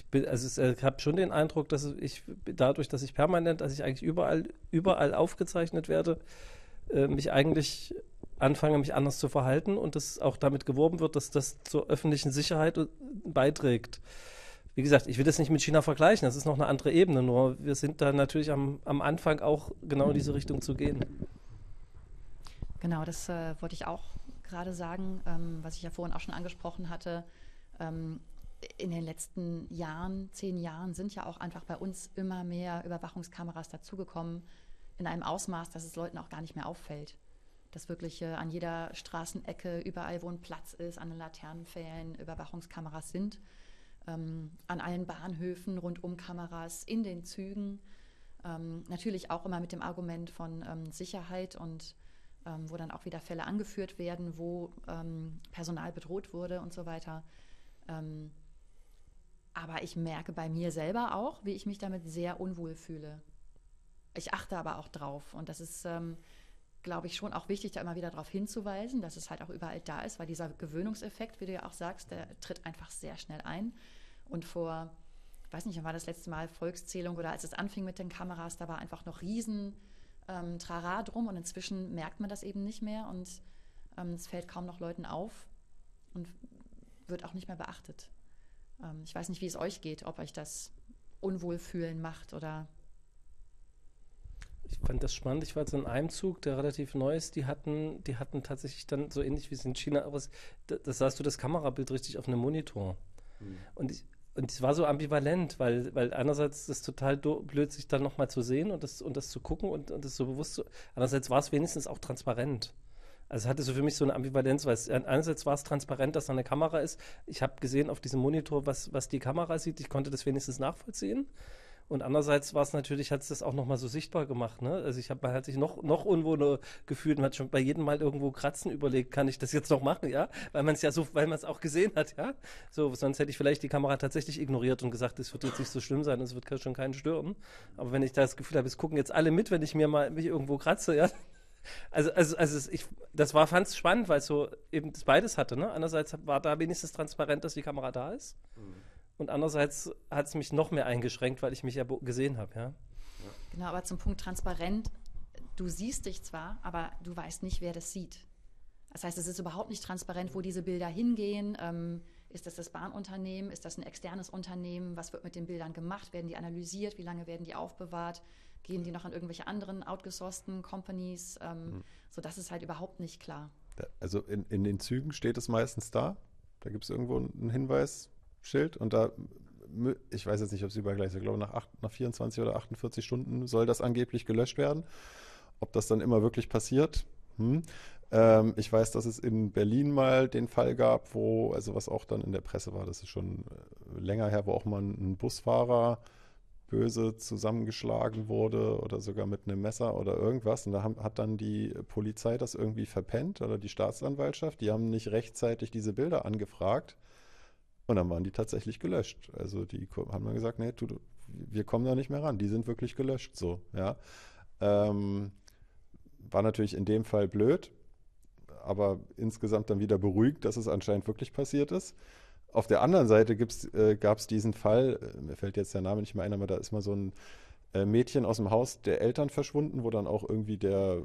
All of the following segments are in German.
ich habe schon den Eindruck, dass ich dadurch, dass ich permanent, dass ich eigentlich überall aufgezeichnet werde, mich eigentlich anfange, mich anders zu verhalten und dass auch damit geworben wird, dass das zur öffentlichen Sicherheit beiträgt. Wie gesagt, ich will das nicht mit China vergleichen, das ist noch eine andere Ebene, nur wir sind da natürlich am Anfang auch genau in diese Richtung zu gehen. Genau, das wollte ich auch gerade sagen, was ich ja vorhin auch schon angesprochen hatte. Ähm, in den letzten Jahren, 10 Jahren, sind ja auch einfach bei uns immer mehr Überwachungskameras dazugekommen, in einem Ausmaß, dass es Leuten auch gar nicht mehr auffällt. Dass wirklich an jeder Straßenecke, überall wo ein Platz ist, an den Laternenpfählen Überwachungskameras sind. An allen Bahnhöfen rundum Kameras, in den Zügen. Natürlich auch immer mit dem Argument von Sicherheit und wo dann auch wieder Fälle angeführt werden, wo Personal bedroht wurde und so weiter. Aber ich merke bei mir selber auch, wie ich mich damit sehr unwohl fühle. Ich achte aber auch drauf und das ist, glaube ich, schon auch wichtig, da immer wieder darauf hinzuweisen, dass es halt auch überall da ist, weil dieser Gewöhnungseffekt, wie du ja auch sagst, der tritt einfach sehr schnell ein. Und vor, ich weiß nicht, wann war das letzte Mal Volkszählung oder als es anfing mit den Kameras, da war einfach noch riesen Trara drum und inzwischen merkt man das eben nicht mehr und es fällt kaum noch Leuten auf und wird auch nicht mehr beachtet. Ich weiß nicht, wie es euch geht, ob euch das Unwohlfühlen macht oder... Ich fand das spannend. Ich war jetzt in einem Zug, der relativ neu ist. Die hatten tatsächlich dann so ähnlich wie es in China, aber das sahst du das Kamerabild richtig auf einem Monitor. Mhm. Und es war so ambivalent, weil einerseits das total blöd, sich dann nochmal zu sehen und das zu gucken und das so bewusst zu. Andererseits war es wenigstens auch transparent. Also es hatte so für mich so eine Ambivalenz, weil einerseits war es transparent, dass da eine Kamera ist. Ich habe gesehen auf diesem Monitor, was die Kamera sieht. Ich konnte das wenigstens nachvollziehen. Und andererseits war es natürlich, hat es das auch nochmal so sichtbar gemacht, ne? Also man hat sich noch unwohler gefühlt und hat schon bei jedem Mal irgendwo kratzen überlegt, kann ich das jetzt noch machen, ja? Weil man es auch gesehen hat, ja? So, sonst hätte ich vielleicht die Kamera tatsächlich ignoriert und gesagt, es wird jetzt nicht so schlimm sein, es wird schon keinen stören. Aber wenn ich da das Gefühl habe, es gucken jetzt alle mit, wenn ich mich irgendwo kratze, ja? Fand es spannend, weil es so eben das beides hatte, ne? Einerseits war da wenigstens transparent, dass die Kamera da ist. Mhm. Und andererseits hat es mich noch mehr eingeschränkt, weil ich mich ja gesehen habe, ja. Genau, aber zum Punkt transparent, du siehst dich zwar, aber du weißt nicht, wer das sieht. Das heißt, es ist überhaupt nicht transparent, wo diese Bilder hingehen. Ist das Bahnunternehmen? Ist das ein externes Unternehmen? Was wird mit den Bildern gemacht? Werden die analysiert? Wie lange werden die aufbewahrt? Gehen die noch an irgendwelche anderen outgesourcten Companies? So, das ist halt überhaupt nicht klar. Also in den Zügen steht es meistens da. Da gibt es irgendwo einen Hinweis. Schild und da, ich weiß jetzt nicht, ob es überall gleich ist, ich glaube nach 24 oder 48 Stunden soll das angeblich gelöscht werden. Ob das dann immer wirklich passiert? Ich weiß, dass es in Berlin mal den Fall gab, also was auch dann in der Presse war, das ist schon länger her, wo auch mal ein Busfahrer böse zusammengeschlagen wurde oder sogar mit einem Messer oder irgendwas. Und da hat dann die Polizei das irgendwie verpennt oder die Staatsanwaltschaft. Die haben nicht rechtzeitig diese Bilder angefragt. Und dann waren die tatsächlich gelöscht. Also die haben dann gesagt, nee, wir kommen da nicht mehr ran. Die sind wirklich gelöscht, so, ja. War natürlich in dem Fall blöd, aber insgesamt dann wieder beruhigt, dass es anscheinend wirklich passiert ist. Auf der anderen Seite gab es diesen Fall, mir fällt jetzt der Name nicht mehr ein, aber da ist mal so ein Mädchen aus dem Haus der Eltern verschwunden, wo dann auch irgendwie der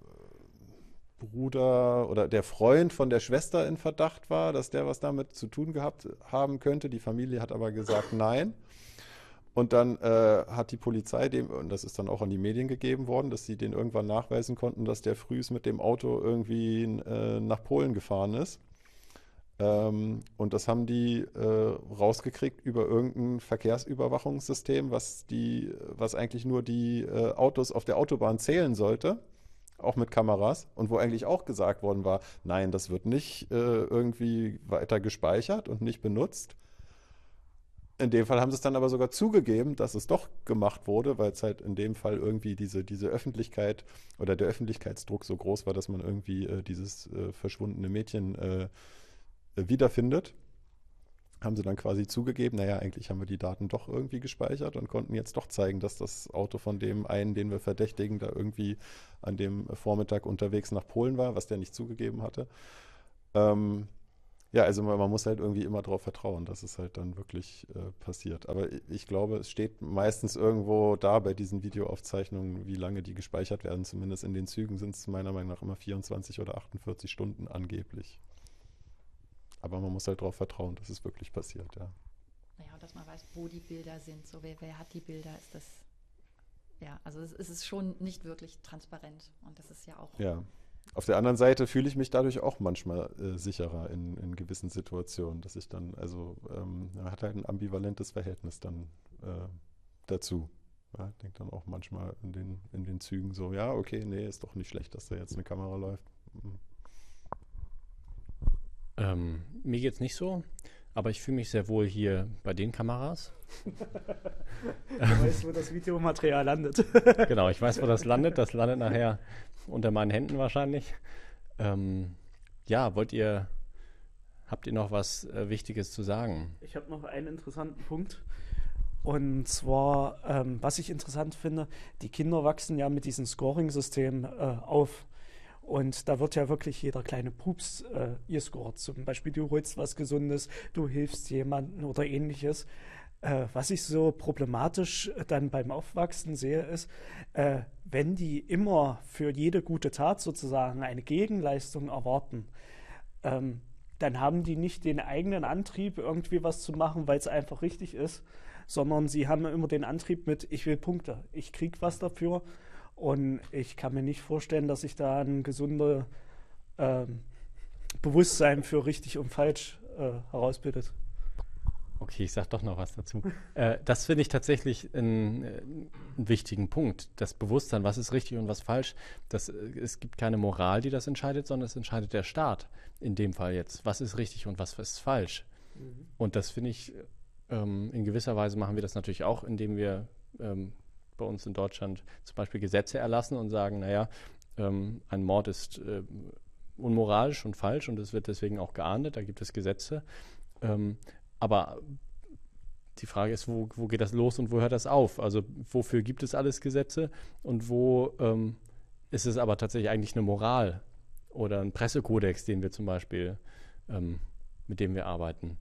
Bruder oder der Freund von der Schwester in Verdacht war, dass der was damit zu tun gehabt haben könnte. Die Familie hat aber gesagt, nein. Und dann hat die Polizei und das ist dann auch an die Medien gegeben worden, dass sie den irgendwann nachweisen konnten, dass der frühs mit dem Auto irgendwie nach Polen gefahren ist. Und das haben die rausgekriegt über irgendein Verkehrsüberwachungssystem, was eigentlich nur die Autos auf der Autobahn zählen sollte. Auch mit Kameras und wo eigentlich auch gesagt worden war, nein, das wird nicht irgendwie weiter gespeichert und nicht benutzt. In dem Fall haben sie es dann aber sogar zugegeben, dass es doch gemacht wurde, weil es halt in dem Fall irgendwie diese Öffentlichkeit oder der Öffentlichkeitsdruck so groß war, dass man irgendwie dieses verschwundene Mädchen wiederfindet. Haben sie dann quasi zugegeben, naja, eigentlich haben wir die Daten doch irgendwie gespeichert und konnten jetzt doch zeigen, dass das Auto von dem einen, den wir verdächtigen, da irgendwie an dem Vormittag unterwegs nach Polen war, was der nicht zugegeben hatte. Ja, also man muss halt irgendwie immer darauf vertrauen, dass es halt dann wirklich passiert. Aber ich glaube, es steht meistens irgendwo da bei diesen Videoaufzeichnungen, wie lange die gespeichert werden. Zumindest in den Zügen sind es meiner Meinung nach immer 24 oder 48 Stunden angeblich. Aber man muss halt darauf vertrauen, dass es wirklich passiert, ja. Naja, und dass man weiß, wo die Bilder sind. So, wer hat die Bilder? Ist das, ja, also es ist schon nicht wirklich transparent. Und das ist ja auch. Ja. Auf der anderen Seite fühle ich mich dadurch auch manchmal sicherer in gewissen Situationen, dass ich dann, also man hat halt ein ambivalentes Verhältnis dann dazu. Ja, ich denke dann auch manchmal in den Zügen so, ja, okay, nee, ist doch nicht schlecht, dass da jetzt eine Kamera läuft. Mir geht's nicht so, aber ich fühle mich sehr wohl hier bei den Kameras. Du weißt, wo das Videomaterial landet. Genau, ich weiß, wo das landet. Das landet nachher unter meinen Händen wahrscheinlich. Ja, habt ihr noch was Wichtiges zu sagen? Ich habe noch einen interessanten Punkt. Und zwar, was ich interessant finde, die Kinder wachsen ja mit diesem Scoring-System auf. Und da wird ja wirklich jeder kleine Pups gescored. Zum Beispiel, du holst was Gesundes, du hilfst jemandem oder ähnliches. Was ich so problematisch dann beim Aufwachsen sehe, ist, wenn die immer für jede gute Tat sozusagen eine Gegenleistung erwarten, dann haben die nicht den eigenen Antrieb, irgendwie was zu machen, weil es einfach richtig ist, sondern sie haben immer den Antrieb mit, ich will Punkte, ich krieg was dafür. Und ich kann mir nicht vorstellen, dass sich da ein gesundes Bewusstsein für richtig und falsch herausbildet. Okay, ich sage doch noch was dazu. Das finde ich tatsächlich einen wichtigen Punkt. Das Bewusstsein, was ist richtig und was falsch. Es gibt keine Moral, die das entscheidet, sondern es entscheidet der Staat. In dem Fall jetzt. Was ist richtig und was ist falsch. Mhm. Und das finde ich, in gewisser Weise machen wir das natürlich auch, indem wir bei uns in Deutschland zum Beispiel Gesetze erlassen und sagen, naja, ein Mord ist unmoralisch und falsch und es wird deswegen auch geahndet, da gibt es Gesetze. Aber die Frage ist, wo geht das los und wo hört das auf? Also wofür gibt es alles Gesetze und wo ist es aber tatsächlich eigentlich eine Moral oder ein Pressekodex, den wir zum Beispiel, mit dem wir arbeiten?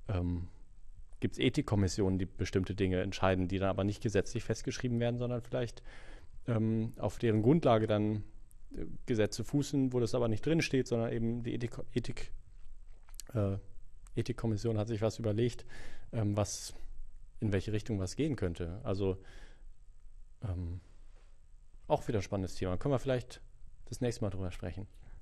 Gibt es Ethikkommissionen, die bestimmte Dinge entscheiden, die dann aber nicht gesetzlich festgeschrieben werden, sondern vielleicht auf deren Grundlage dann Gesetze fußen, wo das aber nicht drinsteht, sondern eben die Ethikkommission hat sich was überlegt, in welche Richtung was gehen könnte. Also auch wieder ein spannendes Thema. Können wir vielleicht das nächste Mal drüber sprechen.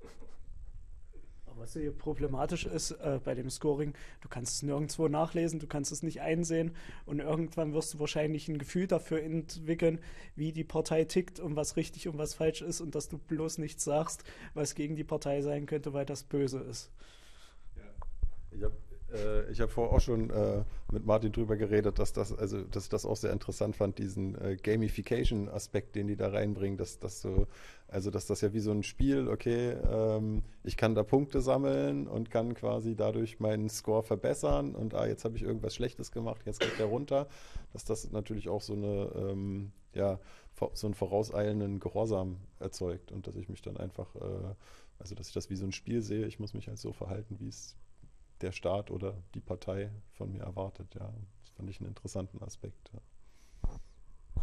Was hier problematisch ist bei dem Scoring, du kannst es nirgendwo nachlesen, du kannst es nicht einsehen und irgendwann wirst du wahrscheinlich ein Gefühl dafür entwickeln, wie die Partei tickt und was richtig und was falsch ist und dass du bloß nichts sagst, was gegen die Partei sein könnte, weil das böse ist. Ja. Ich habe vorher auch schon mit Martin drüber geredet, dass ich das auch sehr interessant fand, diesen Gamification-Aspekt, den die da reinbringen, dass das ja wie so ein Spiel, okay, ich kann da Punkte sammeln und kann quasi dadurch meinen Score verbessern und jetzt habe ich irgendwas Schlechtes gemacht, jetzt geht der runter, dass das natürlich auch so einen vorauseilenden Gehorsam erzeugt und dass ich mich dann einfach, dass ich das wie so ein Spiel sehe, ich muss mich halt so verhalten, wie es der Staat oder die Partei von mir erwartet. Ja, das fand ich einen interessanten Aspekt. Ja.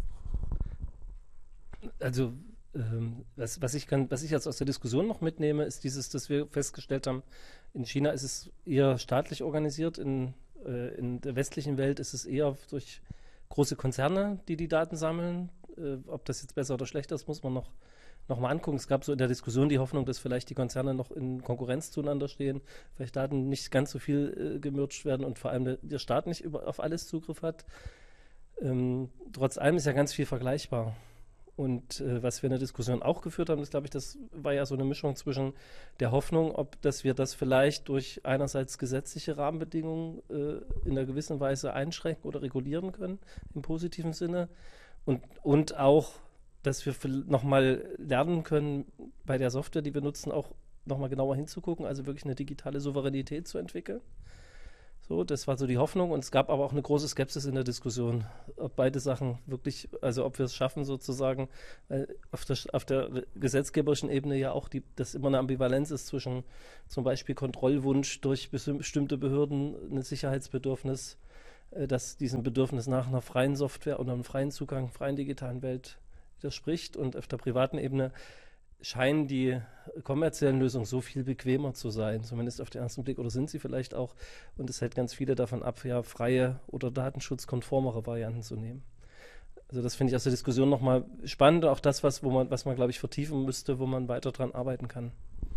Also was ich jetzt aus der Diskussion noch mitnehme, ist dass wir festgestellt haben, in China ist es eher staatlich organisiert, in der westlichen Welt ist es eher durch große Konzerne, die Daten sammeln. Ob das jetzt besser oder schlechter ist, muss man noch mal angucken. Es gab so in der Diskussion die Hoffnung, dass vielleicht die Konzerne noch in Konkurrenz zueinander stehen, vielleicht Daten nicht ganz so viel gemerged werden und vor allem der Staat nicht auf alles Zugriff hat. Trotz allem ist ja ganz viel vergleichbar. Und was wir in der Diskussion auch geführt haben, das war ja so eine Mischung zwischen der Hoffnung, dass wir das vielleicht durch einerseits gesetzliche Rahmenbedingungen in einer gewissen Weise einschränken oder regulieren können, im positiven Sinne, und auch dass wir nochmal lernen können, bei der Software, die wir nutzen, auch nochmal genauer hinzugucken, also wirklich eine digitale Souveränität zu entwickeln. So, das war so die Hoffnung und es gab aber auch eine große Skepsis in der Diskussion, ob beide Sachen wirklich, also ob wir es schaffen sozusagen, weil auf der gesetzgeberischen Ebene ja auch das immer eine Ambivalenz ist zwischen zum Beispiel Kontrollwunsch durch bestimmte Behörden, ein Sicherheitsbedürfnis, das diesem Bedürfnis nach einer freien Software und einem freien Zugang, freien digitalen Welt widerspricht und auf der privaten Ebene scheinen die kommerziellen Lösungen so viel bequemer zu sein, zumindest auf den ersten Blick, oder sind sie vielleicht auch, und es hält ganz viele davon ab, ja, freie oder datenschutzkonformere Varianten zu nehmen. Also das finde ich aus der Diskussion nochmal spannend, auch das, was man, glaube ich, vertiefen müsste, wo man weiter dran arbeiten kann.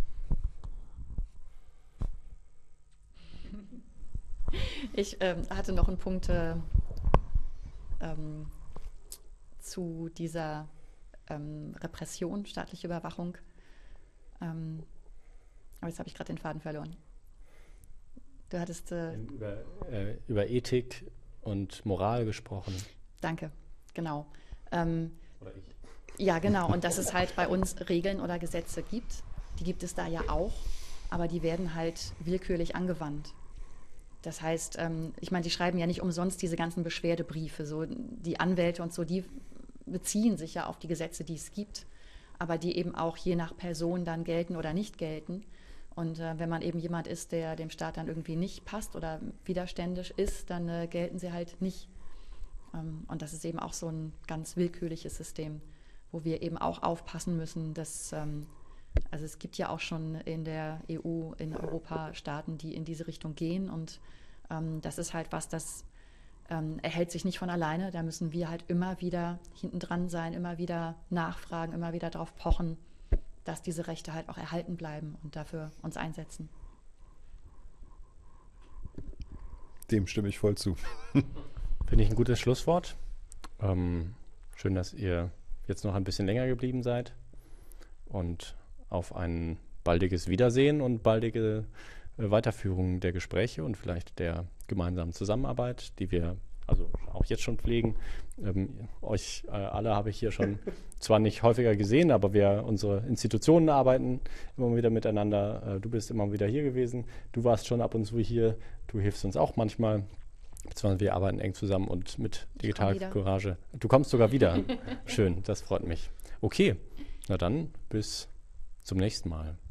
Ich hatte noch einen Punkt zu dieser Repression, staatliche Überwachung. Aber jetzt habe ich gerade den Faden verloren. Du hattest über Ethik und Moral gesprochen. Danke, genau. Oder ich. Ja, genau. Und dass es halt bei uns Regeln oder Gesetze gibt. Die gibt es da ja auch, aber die werden halt willkürlich angewandt. Das heißt, ich meine, die schreiben ja nicht umsonst diese ganzen Beschwerdebriefe. So die Anwälte und so, die beziehen sich ja auf die Gesetze, die es gibt, aber die eben auch je nach Person dann gelten oder nicht gelten. Und wenn man eben jemand ist, der dem Staat dann irgendwie nicht passt oder widerständisch ist, dann gelten sie halt nicht. Und das ist eben auch so ein ganz willkürliches System, wo wir eben auch aufpassen müssen, dass, also es gibt ja auch schon in der EU, in Europa Staaten, die in diese Richtung gehen und das ist halt was, das erhält sich nicht von alleine. Da müssen wir halt immer wieder hinten dran sein, immer wieder nachfragen, immer wieder darauf pochen, dass diese Rechte halt auch erhalten bleiben und dafür uns einsetzen. Dem stimme ich voll zu. Finde ich ein gutes Schlusswort. Schön, dass ihr jetzt noch ein bisschen länger geblieben seid und auf ein baldiges Wiedersehen und baldige Weiterführung der Gespräche und vielleicht der gemeinsamen Zusammenarbeit, die wir also auch jetzt schon pflegen. Euch alle habe ich hier schon zwar nicht häufiger gesehen, aber unsere Institutionen arbeiten immer wieder miteinander. Du bist immer wieder hier gewesen. Du warst schon ab und zu hier. Du hilfst uns auch manchmal. Beziehungsweise wir arbeiten eng zusammen und mit Digital Courage. Du kommst sogar wieder. Schön, das freut mich. Okay, na dann bis zum nächsten Mal.